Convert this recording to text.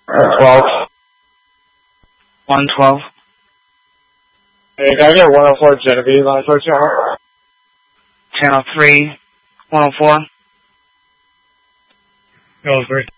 12. 112. Hey, can I get 104 Genevieve on the first channel? Channel 3, 104. No, 3.